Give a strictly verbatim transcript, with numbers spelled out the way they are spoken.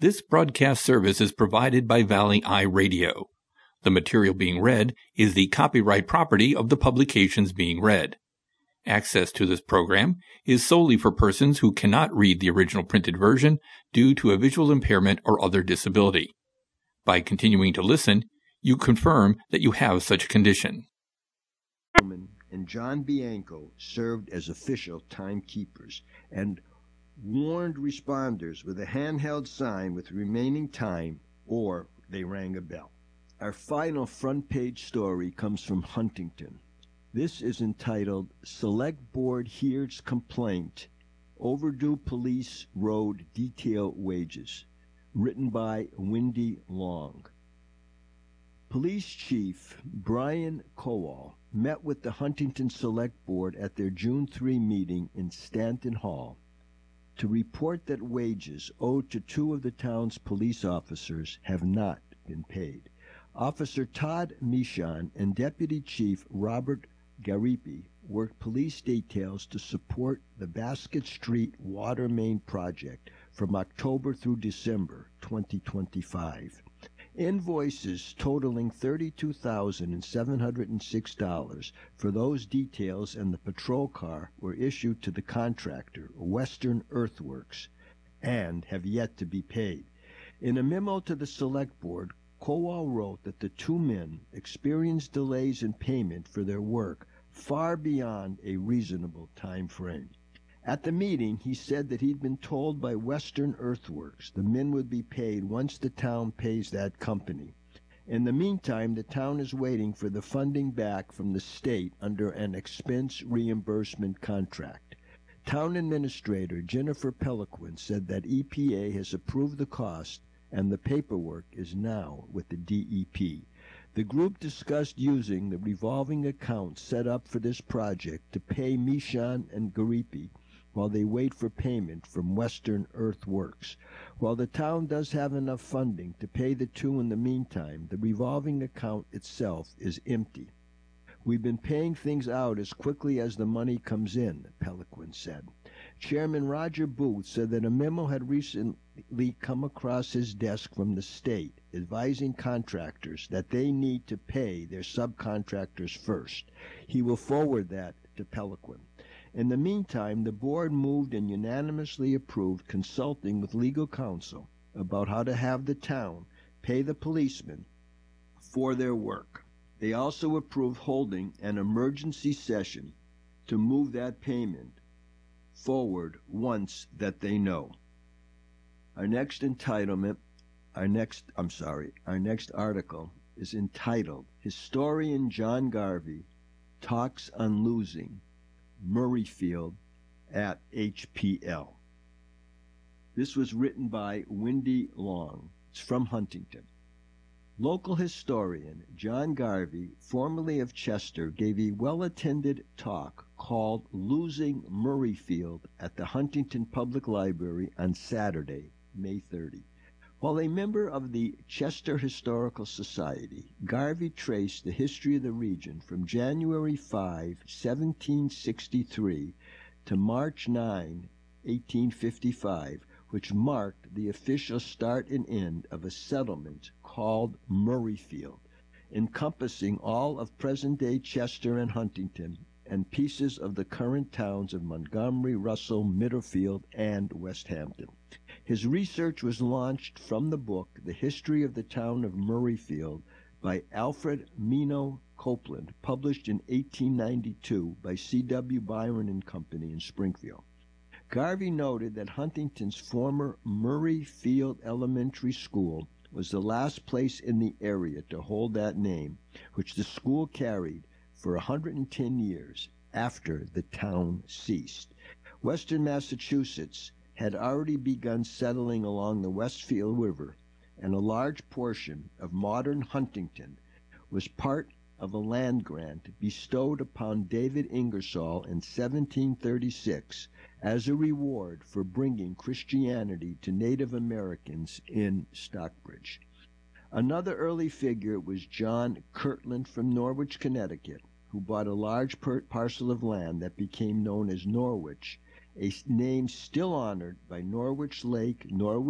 This broadcast service is provided by Valley Eye Radio. The material being read is the copyright property of the publications being read. Access to this program is solely for persons who cannot read the original printed version due to a visual impairment or other disability. By continuing to listen, you confirm that you have such a condition. And John Bianco served as official timekeepers and warned responders with a handheld sign with remaining time, or they rang a bell. Our final front page story comes from Huntington. This is entitled Select Board Hears Complaint, Overdue Police Road Detail Wages, written by Wendy Long. Police Chief Brian Kowal met with the Huntington Select Board at their June third meeting in Stanton Hall to report that wages owed to two of the town's police officers have not been paid. Officer Todd Michon and Deputy Chief Robert Garipi worked police details to support the Basket Street water main project from October through December twenty twenty-five. Invoices totaling thirty-two thousand seven hundred six dollars for those details and the patrol car were issued to the contractor, Western Earthworks, and have yet to be paid. In a memo to the Select Board, Kowal wrote that the two men experienced delays in payment for their work far beyond a reasonable time frame. At the meeting, he said that he'd been told by Western Earthworks the men would be paid once the town pays that company. In the meantime, the town is waiting for the funding back from the state under an expense reimbursement contract. Town Administrator Jennifer Peliquin said that E P A has approved the cost and the paperwork is now with the D E P. The group discussed using the revolving account set up for this project to pay Michon and Garipi while they wait for payment from Western Earthworks. While the town does have enough funding to pay the two in the meantime, the revolving account itself is empty. We've been paying things out as quickly as the money comes in, Peliquin said. Chairman Roger Booth said that a memo had recently come across his desk from the state advising contractors that they need to pay their subcontractors first. He will forward that to Peliquin. In the meantime, the board moved and unanimously approved consulting with legal counsel about how to have the town pay the policemen for their work. They also approved holding an emergency session to move that payment forward once that they know. Our next entitlement, our next, I'm sorry, our next article is entitled Historian John Garvey Talks on Losing Murrayfield at H P L. This was written by Wendy Long. It's from Huntington. Local historian John Garvey, formerly of Chester, gave a well-attended talk called Losing Murrayfield at the Huntington Public Library on Saturday, May thirtieth. While a member of the Chester Historical Society, Garvey traced the history of the region from January fifth, seventeen sixty-three to March ninth, eighteen fifty-five, which marked the official start and end of a settlement called Murrayfield, encompassing all of present-day Chester and Huntington and pieces of the current towns of Montgomery, Russell, Middlefield, and West Hampton. His research was launched from the book The History of the Town of Murrayfield by Alfred Mino Copeland, published in eighteen ninety-two by C W Byron and Company in Springfield. Garvey noted that Huntington's former Murrayfield Elementary School was the last place in the area to hold that name, which the school carried for one hundred ten years after the town ceased. Western Massachusetts had already begun settling along the Westfield River, and a large portion of modern Huntington was part of a land grant bestowed upon David Ingersoll in seventeen thirty-six as a reward for bringing Christianity to Native Americans in Stockbridge. Another early figure was John Kirtland from Norwich, Connecticut, who bought a large per- parcel of land that became known as Norwich, a name still honored by Norwich Lake, Norwich